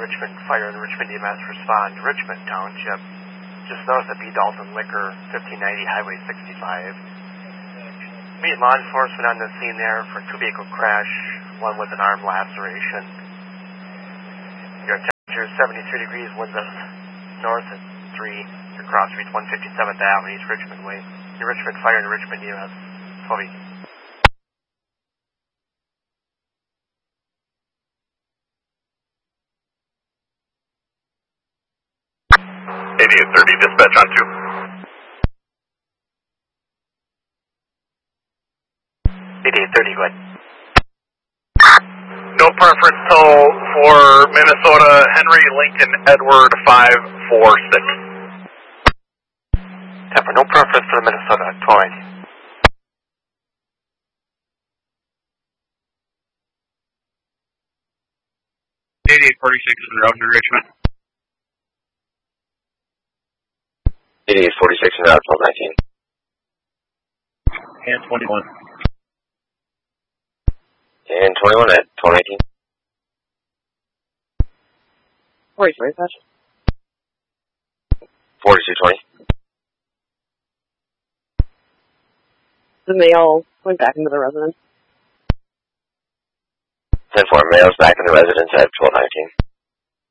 Richmond Fire and Richmond EMS respond to Richmond Township, just north of B. Dalton Liquor, 1590 Highway 65. Meet law enforcement on the scene there for a two-vehicle crash, one with an arm laceration. Your temperature is 73 degrees, winds north at 3. Your cross street 157th Avenue, East Richmond Way. Your Richmond Fire and Richmond EMS. 1218. 8830, dispatch on 2. 8830, go ahead. No preference toll for Minnesota, Henry Lincoln Edward 546. Temper, no preference for the Minnesota, 1219. 8846 en route to Richmond. 8846 en route 1219. And 21. And 21 at 1219. 43, patch. 4220. The male went back into the residence. 10-4, males back in the residence at 1219.